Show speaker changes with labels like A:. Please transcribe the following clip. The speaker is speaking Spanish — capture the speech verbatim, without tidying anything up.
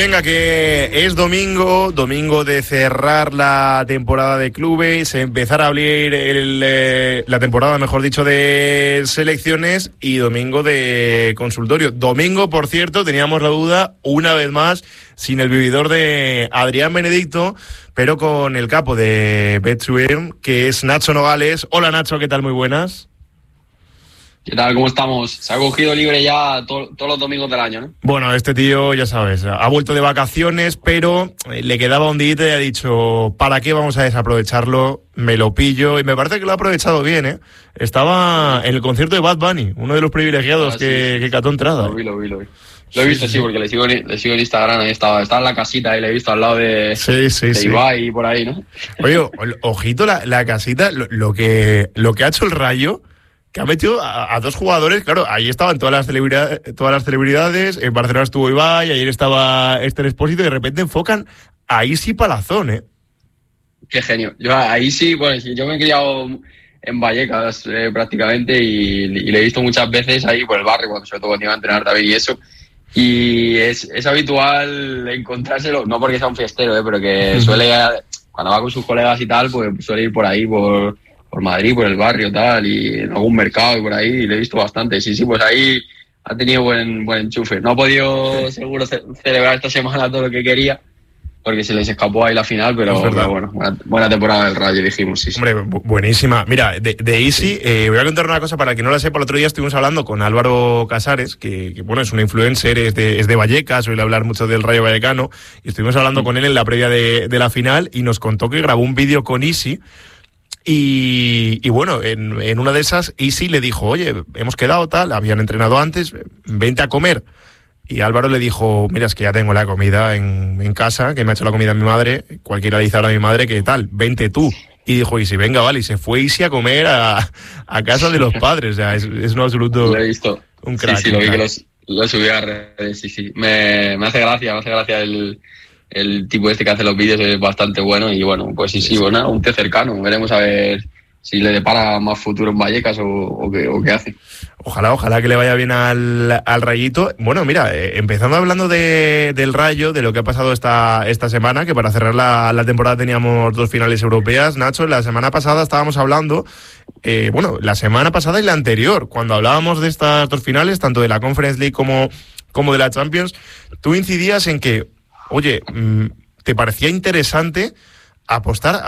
A: Venga, que es domingo, domingo de cerrar la temporada de clubes, empezar a abrir el, eh, la temporada, mejor dicho, de selecciones y domingo de consultorio. Domingo, por cierto, teníamos la duda, una vez más, sin el vividor de Adrián Benedicto, pero con el capo de Betsuem, que es Nacho Nogales. Hola Nacho, ¿qué tal? Muy buenas.
B: ¿Qué tal? ¿Cómo estamos? Se ha cogido libre ya to- todos los domingos del año, ¿no?
A: Bueno, este tío, ya sabes, ha vuelto de vacaciones, pero le quedaba un día y ha dicho, ¿para qué vamos a desaprovecharlo? Me lo pillo, y me parece que lo ha aprovechado bien, ¿eh? Estaba en el concierto de Bad Bunny, uno de los privilegiados ah, sí, que, sí, que cató entrada.
B: Lo vi, lo vi, lo vi. Lo he visto, sí, sí, porque le sigo, le sigo en Instagram, ahí estaba, estaba en la casita y le he visto al lado de,
A: sí, sí,
B: de
A: sí.
B: Ibai y por ahí, ¿no?
A: Oye, ojito la, la casita, lo, lo, que, lo que ha hecho el Rayo, que ha metido a, a dos jugadores, claro, ahí estaban todas las celebridades, todas las celebridades, en Barcelona estuvo Ibai, ayer estaba Esther Expósito, y de repente enfocan a Isi Palazón, ¿eh?
B: Qué genio. Yo ahí sí, pues yo me he criado en Vallecas eh, prácticamente y, y le he visto muchas veces ahí por el barrio, cuando, sobre todo cuando iba a entrenar también y eso. Y es, es habitual encontrárselo, no porque sea un fiestero, ¿eh? Pero que suele, cuando va con sus colegas y tal, pues suele ir por ahí, por... por Madrid, por el barrio, tal, y en algún mercado y por ahí, y le he visto bastante. Sí, sí, pues ahí ha tenido buen buen enchufe. No ha podido, seguro, ce- celebrar esta semana todo lo que quería, porque se les escapó ahí la final, pero, pero bueno, buena, buena temporada del Rayo, dijimos, sí, sí.
A: Hombre, bu- buenísima. Mira, de, de Isi, eh, voy a contar una cosa para que no la sepa. El otro día estuvimos hablando con Álvaro Casares, que, que bueno, es un influencer, es de, es de Vallecas, suele hablar mucho del Rayo Vallecano, y estuvimos hablando sí. con él en la previa de, de la final, y nos contó que grabó un vídeo con Isi. Y, y bueno, en, en una de esas, Isi le dijo, oye, hemos quedado tal, habían entrenado antes, vente a comer. Y Álvaro le dijo, mira, es que ya tengo la comida en, en casa, que me ha hecho la comida mi madre, cualquiera le dice ahora a mi madre que tal, vente tú. Y dijo Isi, venga, vale, y se fue Isi a comer a, a casa de los padres, o sea, es, es un absoluto...
B: Lo he visto.
A: Un crack.
B: Sí, sí, lo vi que los, lo subí a redes, sí, sí. Me, me hace gracia, me hace gracia el... el tipo este que hace los vídeos es bastante bueno y bueno, pues sí, sí, bueno, un tío cercano, veremos a ver si le depara más futuro en Vallecas o, o, qué, o qué hace.
A: Ojalá, ojalá que le vaya bien al, al Rayito. Bueno, mira, eh, empezando hablando de, del Rayo, de lo que ha pasado esta, esta semana, que para cerrar la, la temporada teníamos dos finales europeas. Nacho, la semana pasada estábamos hablando, eh, bueno, la semana pasada y la anterior, cuando hablábamos de estas dos finales, tanto de la Conference League como, como de la Champions, tú incidías en que, oye, ¿te parecía interesante apostar